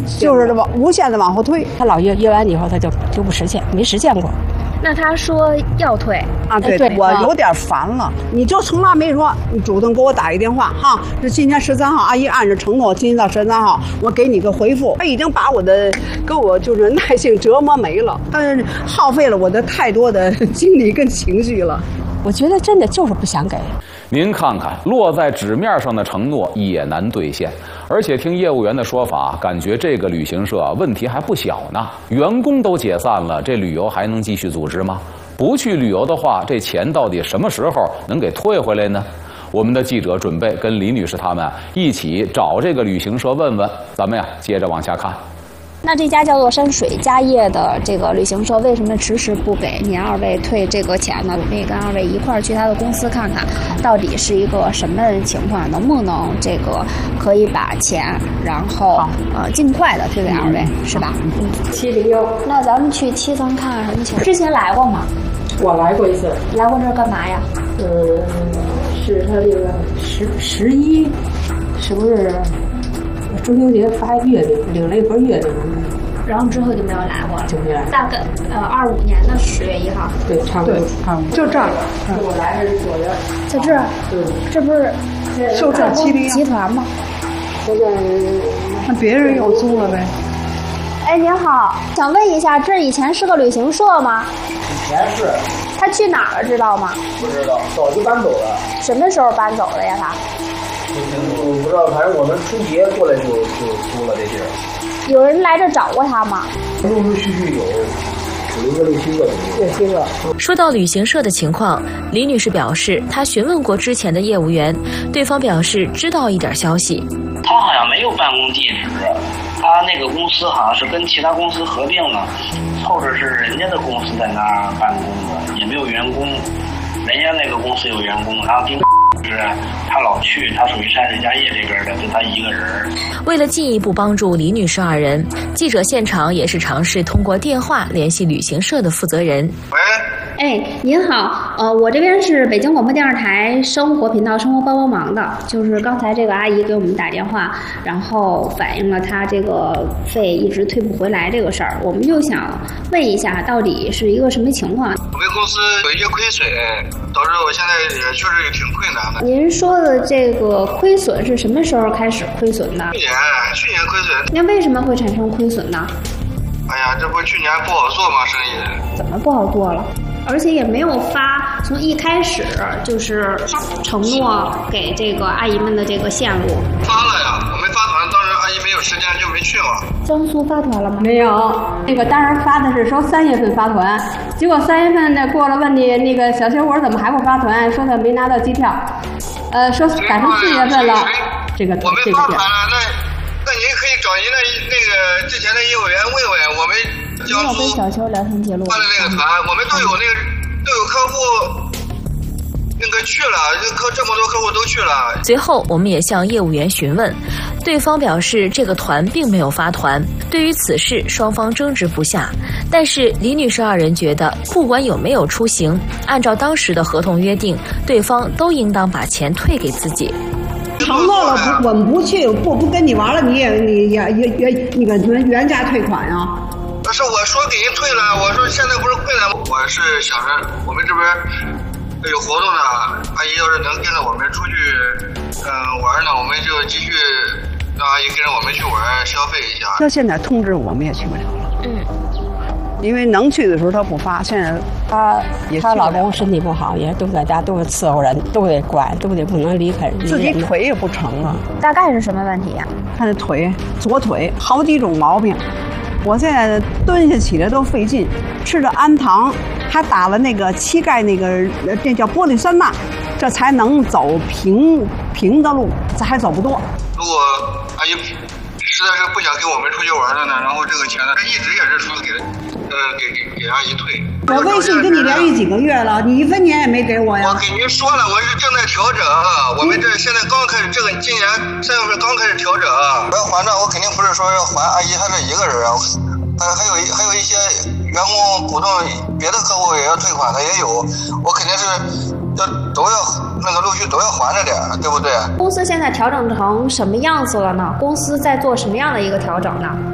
就是无限的往后退。 他老约完以后，他就不实现，没实现过。 那他说要退啊，对，我有点烦了。你就从来没说，你主动给我打一电话哈，是今天13号，阿姨按着承诺，今天到13号，我给你个回复。他已经把给我就是耐性折磨没了，他耗费了我的太多的精力跟情绪了。 我觉得真的就是不想给。 您看看，落在纸面上的承诺也难兑现，而且听业务员的说法，感觉这个旅行社问题还不小呢。员工都解散了，这旅游还能继续组织吗？不去旅游的话，这钱到底什么时候能给退回来呢？我们的记者准备跟李女士他们一起找这个旅行社问问。咱们接着往下看。 那这家叫做山水家业的这个旅行社为什么迟迟不给您二位退这个钱呢？我们也跟二位一块儿去他的公司看看，到底是一个什么情况，能不能可以把钱然后尽快的退给二位，是吧？701。那咱们去7层看看什么情况？之前来过吗？ 我来过一次。 来过这儿干嘛呀？ 是他这个11，是不是？中秋节发月饼，领了一盒月饼， 然后之后就没有来过了， 就没来。 大概25年的10月1号， 对，差不多， 就这儿。 我来是左边， 在这儿， 对， 这不是就这701 集团吗？ 那别人又租了呗。 哎，您好，想问一下，这以前是个旅行社吗？ 以前是。 他去哪儿了，知道吗？ 不知道，早就搬走了。 什么时候搬走的呀？他？ 我不知道，反正我们春节过来就租了这地儿。 有人来这找过他吗？ 陆陆续续有一个6、7个。 说到旅行社的情况，李女士表示，她询问过之前的业务员，对方表示知道一点消息。 他好像没有办公地址，他那个公司好像是跟其他公司合并了，凑着是人家的公司在那儿办公的，也没有员工，人家那个公司有员工，然后是他老去，他属于山水家业这边的，就他一个人。 为了进一步帮助李女士二人，记者现场也是尝试通过电话联系旅行社的负责人。 喂。 哎，您好，我这边是北京广播电视台生活频道《生活帮帮忙》的，就是刚才这个阿姨给我们打电话，然后反映了她这个费一直退不回来这个事儿，我们就想问一下，到底是一个什么情况？ 我们公司有一些亏损，导致我现在也确实也挺困难的。 您说的这个亏损是什么时候开始亏损的？ 去年亏损。 那为什么会产生亏损呢？ 哎呀，这不去年不好做吗？生意怎么不好做了？而且也没有从一开始就是承诺给这个阿姨们的这个线路。 发了呀，我们发团，当时阿姨没有时间就没去嘛。 江苏发团了吗？ 没有，那个当时发的是说3月份发团，结果3月份呢过了问你那个小学我怎么还不发团？说他没拿到机票，说改成4月份了。 我们发团了，那您可以找您的那个之前的业务员问问，我们江苏跟小邱聊天记录发的那个团，我们都有客户那个去了，这么多客户都去了。 随后我们也向业务员询问，对方表示这个团并没有发团。对于此事，双方争执不下。但是李女士二人觉得，不管有没有出行，按照当时的合同约定，对方都应当把钱退给自己。 承诺了我们不去，不跟你玩了，你也那个原价退款啊。 不是我说给您退了，我说现在不是困难吗？我是想着我们这边有活动呢，阿姨要是能跟着我们出去玩呢，我们就继续让阿姨跟着我们去玩消费一下。 他现在通知我们也去不了了。因为能去的时候他不发，现在她老公身体不好，也都在家，都是伺候人，都得管，都得不能离开人。 自己腿也不成了。 大概是什么问题呀？ 他的左腿好几种毛病。我现在蹲下起来都费劲，吃着氨糖，还打了那个膝盖那叫玻璃酸钠，这才能走平的路，这还走不多。 如果阿姨实在是不想跟我们出去玩了呢，然后这个钱呢，一直也是说给阿姨退。 我微信跟你联系几个月了，你1分钱也没给我呀。 我给您说了，我是正在调整，我们这现在刚开始，今年3月份刚开始调整。我要还账，我肯定不是说要还阿姨她这一个人啊，还有一些员工股东别的客户也要退款的也有，我肯定是都要那个陆续都要还着点，对不对？ 公司现在调整成什么样子了呢？公司在做什么样的一个调整呢？